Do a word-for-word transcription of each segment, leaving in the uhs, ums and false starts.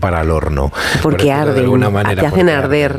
para el horno. Porque arden, de alguna manera, te hacen arder.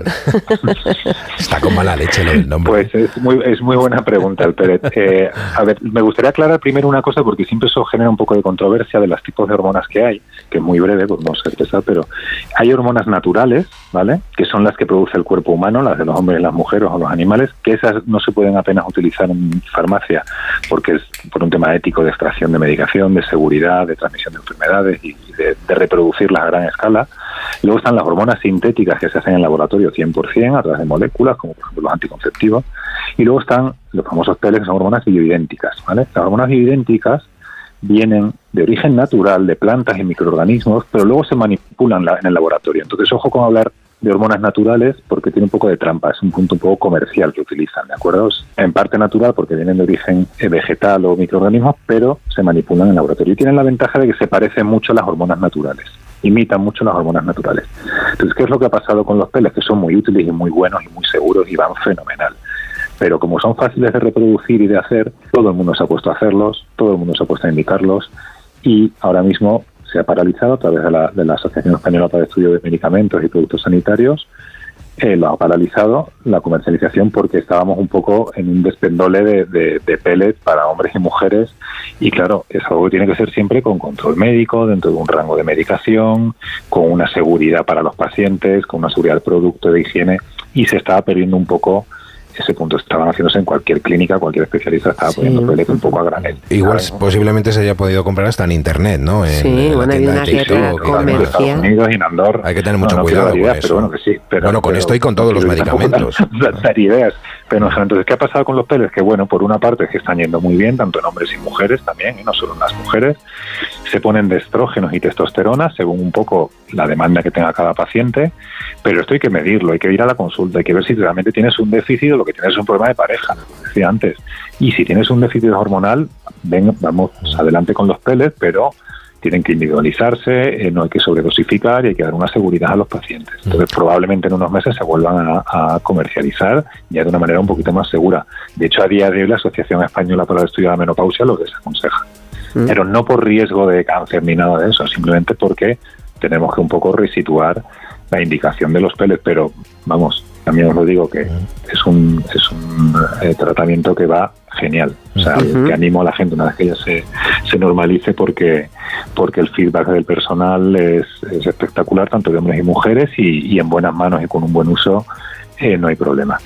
Está con mala leche lo del nombre. Pues es muy, es muy buena pregunta el pellet. Eh, a ver, me gustaría aclarar primero una cosa, porque siempre eso genera un poco de controversia de los tipos de hormonas que hay, que es muy breve, pues no sé expresar, pero hay hormonas naturales, ¿vale? Que son las que produce el cuerpo humano, las de los hombres, las mujeres o los animales, que esas no se pueden apenas utilizar en farmacia, porque es por un tema ético de extracción de medicación, de seguridad, de transmisión de enfermedades y de, de reproducirlas a gran escala. Luego están las hormonas sintéticas que se hacen en laboratorio cien por ciento a través de moléculas, como por ejemplo los anticonceptivos. Y luego están los famosos pellets, que son hormonas bioidénticas, ¿vale? Las hormonas bioidénticas vienen de origen natural de plantas y microorganismos, pero luego se manipulan la, en el laboratorio. Entonces, ojo con hablar de hormonas naturales, porque tiene un poco de trampa, es un punto un poco comercial que utilizan, ¿de acuerdo? En parte natural, porque vienen de origen vegetal o microorganismos, pero se manipulan en el laboratorio. Y tienen la ventaja de que se parecen mucho a las hormonas naturales, imitan mucho las hormonas naturales. Entonces, ¿qué es lo que ha pasado con los pellets? Que son muy útiles y muy buenos y muy seguros y van fenomenal. Pero como son fáciles de reproducir y de hacer, todo el mundo se ha puesto a hacerlos, todo el mundo se ha puesto a indicarlos, y ahora mismo se ha paralizado a través de la, de la Asociación Española para el Estudio de Medicamentos y Productos Sanitarios. Eh, lo ha paralizado la comercialización porque estábamos un poco en un despendole de, de, de pellets para hombres y mujeres, y claro, es algo que tiene que ser siempre con control médico, dentro de un rango de medicación, con una seguridad para los pacientes, con una seguridad del producto, de higiene, y se estaba perdiendo un poco ese punto. Estaban haciéndose en cualquier clínica, cualquier especialista estaba sí. poniendo pellets un poco a granel. Igual ¿sabes? Posiblemente se haya podido comprar hasta en internet, ¿no? En, sí, en bueno, hay una guerra comercial. Estados Unidos y en Andorra. Hay que tener mucho no, no cuidado ideas, con eso. Pero bueno, que sí, pero, bueno, con pero, esto y con todos los medicamentos. Dar, dar ideas. Pero entonces, ¿qué ha pasado con los pellets? Que bueno, por una parte es que están yendo muy bien, tanto en hombres y mujeres también, y no solo en las mujeres. Se ponen de estrógenos y testosterona según un poco la demanda que tenga cada paciente, pero esto hay que medirlo, hay que ir a la consulta, hay que ver si realmente tienes un déficit o lo que tienes es un problema de pareja, como decía antes. Y si tienes un déficit hormonal, ven, vamos adelante con los pellets, pero tienen que individualizarse, eh, no hay que sobredosificar y hay que dar una seguridad a los pacientes. Entonces, probablemente en unos meses se vuelvan a, a comercializar ya de una manera un poquito más segura. De hecho, a día de hoy la Asociación Española para el Estudio de la Menopausia lo desaconseja. Mm. Pero no por riesgo de cáncer ni nada de eso, simplemente porque tenemos que un poco resituar la indicación de los pellets, pero vamos, también os lo digo que es un es un eh, tratamiento que va genial. O sea, uh-huh. que animo a la gente una vez que ya se, se normalice, porque porque el feedback del personal es, es espectacular, tanto de hombres y mujeres, y, y en buenas manos y con un buen uso. Eh, no hay problema.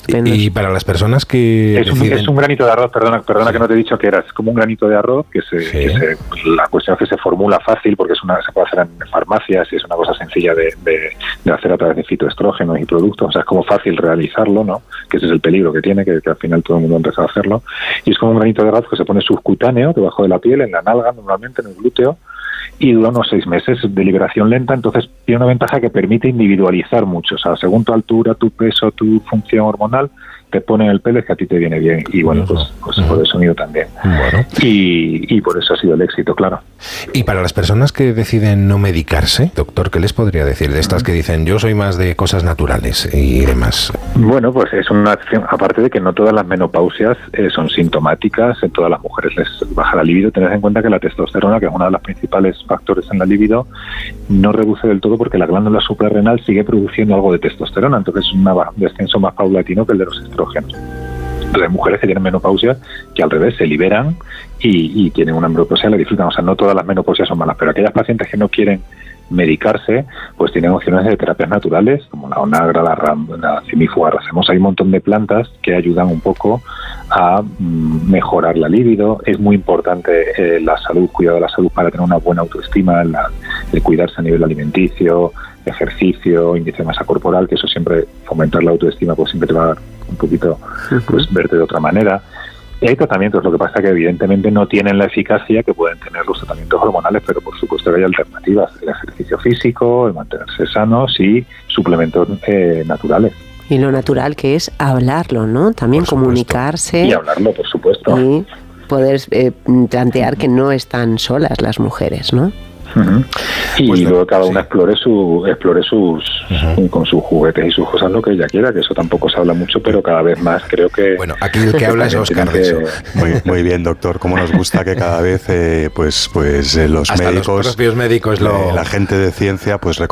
Y para las personas que es un, deciden... es un granito de arroz, perdona, perdona sí. que no te he dicho que era, es como un granito de arroz que se, sí. que se la cuestión es que se formula fácil, porque es una se puede hacer en farmacias y es una cosa sencilla de, de, de hacer a través de fitoestrógenos y productos, o sea, es como fácil realizarlo, ¿no? Que ese es el peligro que tiene, que, que al final todo el mundo ha empezado a hacerlo, y es como un granito de arroz que se pone subcutáneo debajo de la piel, en la nalga, normalmente en el glúteo, y dura unos seis meses de liberación lenta. Entonces tiene una ventaja que permite individualizar mucho, o sea, según tu altura, tu peso, tu función hormonal, te ponen el pellet que a ti te viene bien, y bueno, pues, pues por eso unido también. Bueno. Y, y por eso ha sido el éxito, claro. Y para las personas que deciden no medicarse, doctor, ¿qué les podría decir de estas que dicen yo soy más de cosas naturales y demás? Bueno, pues es una acción, aparte de que no todas las menopausias eh, son sintomáticas, en todas las mujeres les baja la libido. Tened en cuenta que la testosterona, que es uno de los principales factores en la libido, no reduce del todo porque la glándula suprarrenal sigue produciendo algo de testosterona, entonces es un descenso más paulatino que el de los estrógenos. Entonces hay mujeres que tienen menopausia que al revés se liberan y, y tienen una menopausia, la disfrutan. O sea, no todas las menopausias son malas, pero aquellas pacientes que no quieren medicarse, pues tienen opciones de terapias naturales, como la onagra, la, ram, la cimifuga racemosa. Hay un montón de plantas que ayudan un poco a mm, mejorar la libido. Es muy importante eh, la salud, cuidado de la salud para tener una buena autoestima, la, el cuidarse a nivel alimenticio, ejercicio, índice de masa corporal, que eso siempre, fomentar la autoestima, pues siempre te va a dar un poquito, pues verte de otra manera. Y hay tratamientos, lo que pasa que evidentemente no tienen la eficacia que pueden tener los tratamientos hormonales, pero por supuesto que hay alternativas: el ejercicio físico, el mantenerse sanos y suplementos eh, naturales. Y lo natural que es hablarlo, ¿no? También comunicarse. Y hablarlo, por supuesto. Y poder eh, plantear que no están solas las mujeres, ¿no? Uh-huh. Y pues luego cada una sí. explore su explore sus uh-huh. con sus juguetes y sus cosas lo que ella quiera, que eso tampoco se habla mucho, pero cada vez más creo que... Bueno, aquí el que habla es Óscar de eso. Muy, muy bien, doctor, cómo nos gusta que cada vez eh, pues pues eh, los hasta médicos, los propios médicos lo... eh, la gente de ciencia pues